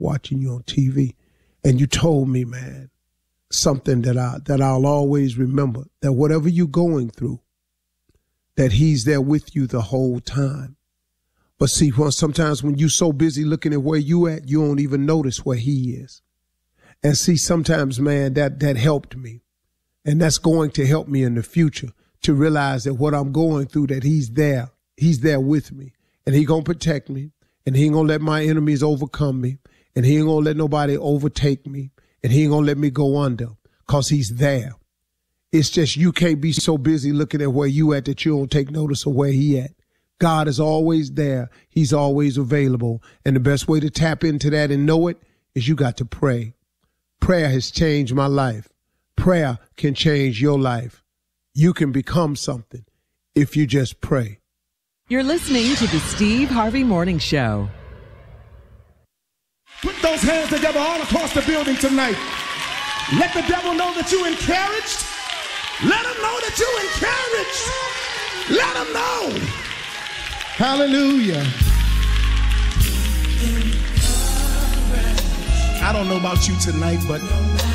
watching you on TV. And you told me, man, something that I'll always remember, that whatever you're going through, that he's there with you the whole time. But see, sometimes when you're so busy looking at where you at, you don't even notice where he is. And see, sometimes, man, that helped me. And that's going to help me in the future to realize that what I'm going through, that he's there with me. And he gonna protect me. And he ain't gonna let my enemies overcome me. And he ain't gonna let nobody overtake me. And he ain't gonna let me go under, because he's there. It's just you can't be so busy looking at where you at that you don't take notice of where he at. God is always there. He's always available. And the best way to tap into that and know it is you got to pray. Prayer has changed my life. Prayer can change your life. You can become something if you just pray. You're listening to the Steve Harvey Morning Show. Put those hands together all across the building tonight. Let the devil know that you're encouraged. Let him know that you're encouraged. Let him know. Hallelujah. I don't know about you tonight, but